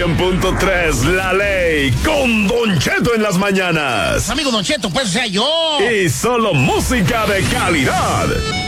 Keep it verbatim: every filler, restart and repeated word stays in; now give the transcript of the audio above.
cien punto tres, La Ley, con Don Cheto en las mañanas. Amigo Don Cheto, pues o sea yo. Y solo música de calidad.